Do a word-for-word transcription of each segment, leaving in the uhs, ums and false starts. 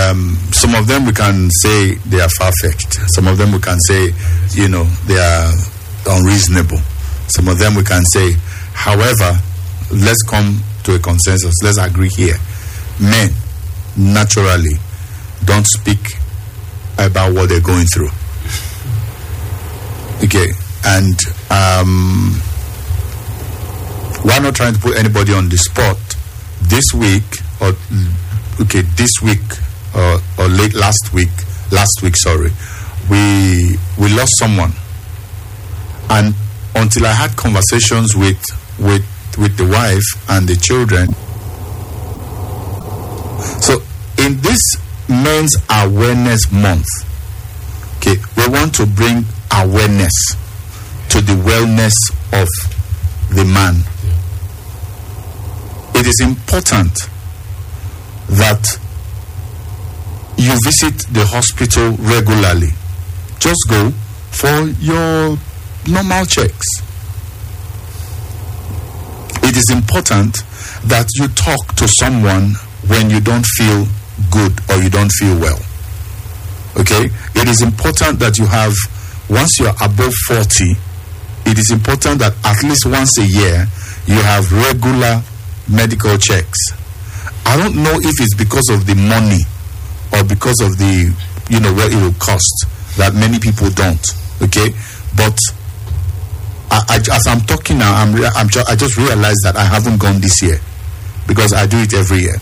um, some of them we can say they are far-fetched. Some of them we can say, you know, they are unreasonable. Some of them we can say, however, let's come to a consensus. Let's agree here. Men, naturally, don't speak about what they're going through. Okay, and um, we're not trying to put anybody on the spot. This week, or okay, this week, or, or late last week, last week, sorry, we we lost someone, and until I had conversations with with with the wife and the children. So in this Men's Awareness Month, okay, we want to bring awareness to the wellness of the man. It is important that you visit the hospital regularly. Just go for your normal checks. It is important that you talk to someone when you don't feel good or you don't feel well. Okay? It is important that you have, once you're above forty, it is important that at least once a year you have regular medical checks. I don't know if it's because of the money or because of the, you know, what it will cost that many people don't. Okay? But I, I, as I'm talking now, I'm, I'm ju- I just realized that I haven't gone this year because I do it every year.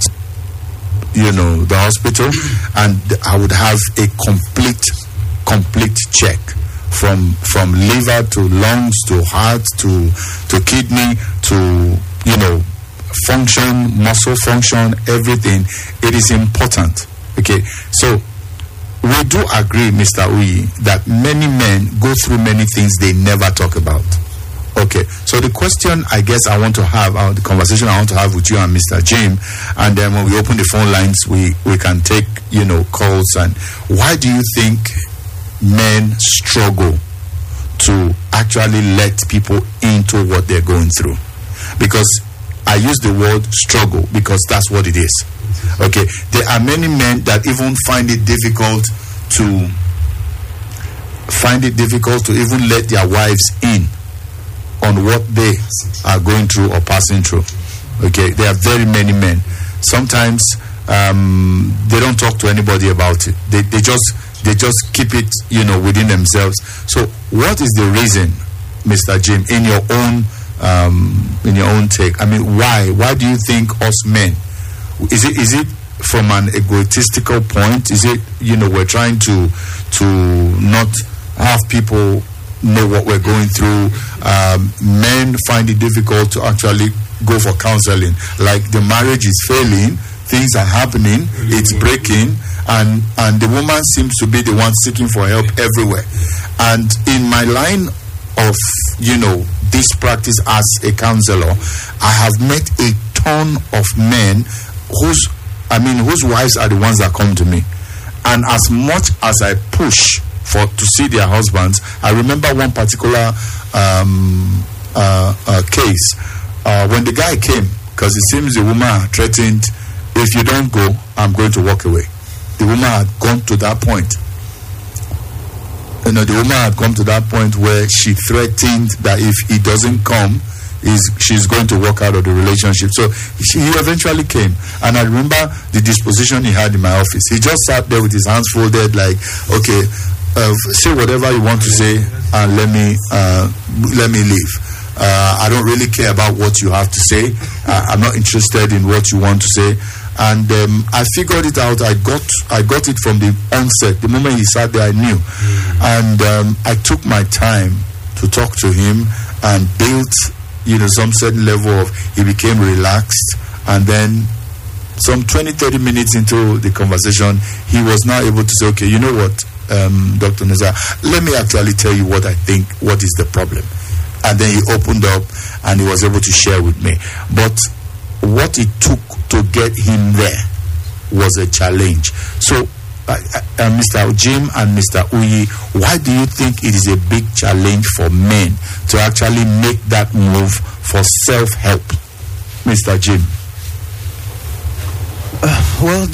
You know, the hospital, and I would have a complete, complete check from from liver to lungs to heart to to kidney to, you know, function, muscle function, everything. It is important. Okay, so we do agree, Mister Uyi, that many men go through many things they never talk about. Okay, so the question I guess I want to have, uh, the conversation I want to have with you and Mister Jim, and then when we open the phone lines, we, we can take, you know, calls. And why do you think men struggle to actually let people into what they're going through? Because I use the word struggle because that's what it is. Okay, there are many men that even find it difficult to find it difficult to even let their wives in on what they are going through or passing through. Okay, there are very many men. Sometimes um, they don't talk to anybody about it. They they just they just keep it, you know, within themselves. So, what is the reason, Mister Jim, in your own um, in your own take? I mean, why why do you think us men? Is it is it from an egotistical point? Is it, you know, we're trying to to not have people know what we're going through? Um, men find it difficult to actually go for counseling. Like the marriage is failing, things are happening, it's breaking, and and the woman seems to be the one seeking for help everywhere. And in my line of, you know, this practice as a counselor, I have met a ton of men whose, I mean, whose wives are the ones that come to me. And as much as I push for to see their husbands, I remember one particular um, uh, uh, case uh, when the guy came, because it seems the woman threatened, if you don't go, I'm going to walk away. The woman had gone to that point. You know, the woman had come to that point where she threatened that if he doesn't come, is she's going to walk out of the relationship. So she, he eventually came, and I remember the disposition he had in my office. He just sat there with his hands folded, like, okay, uh, say whatever you want to say, and let me uh, let me leave. Uh, I don't really care about what you have to say. Uh, I'm not interested in what you want to say. And um, I figured it out. I got I got it from the onset. The moment he sat there, I knew. Mm-hmm. And um, I took my time to talk to him and built, you know, some certain level of, he became relaxed. And then some twenty, thirty minutes into the conversation, he was now able to say, okay, you know what, um, Doctor Nazar, let me actually tell you what I think, what is the problem. And then he opened up and he was able to share with me. But what it took to get him there was a challenge. So, uh, uh, Mister Jim and Mister Uyi, why do you think it is a big challenge for men to actually make that move for self-help? Mister Jim. Uh, well,